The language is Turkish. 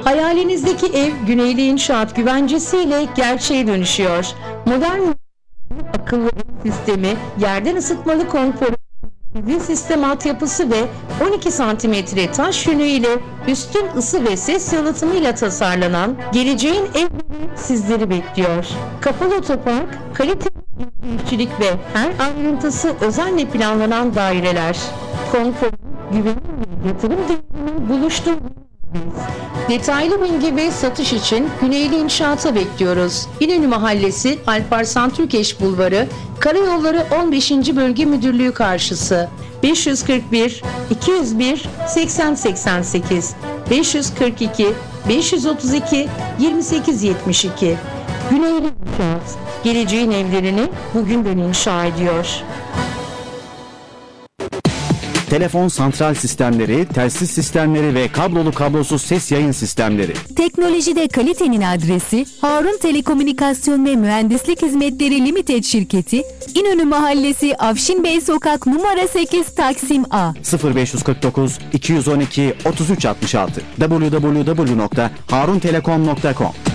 Hayalinizdeki ev Güneyli İnşaat güvencesiyle gerçeğe dönüşüyor. Modern akıllı ev sistemi, yerden ısıtmalı konforu, sistem altyapısı ve 12 santimetre taş yönüyle üstün ısı ve ses yalıtımıyla tasarlanan geleceğin evleri sizleri bekliyor. Kapalı otopark, kaliteli işçilik ve her ayrıntısı özenle planlanan daireler. Konfor, güven ve yatırım değerinin buluştuğu. Detaylı bilgi ve satış için Güneyli İnşaat'a bekliyoruz. İnönü Mahallesi, Alparslan Türkeş Bulvarı, Karayolları 15. Bölge Müdürlüğü karşısı. 541 201 8088 542 532 2872. Güneyli İnşaat, geleceğin evlerini bugünden inşa ediyor. Telefon santral sistemleri, telsiz sistemleri ve kablolu kablosuz ses yayın sistemleri. Teknolojide kalitenin adresi Harun Telekomünikasyon ve Mühendislik Hizmetleri Limited şirketi, İnönü Mahallesi, Afşin Bey Sokak numara 8 Taksim A. 0549 212 3366 www.haruntelekom.com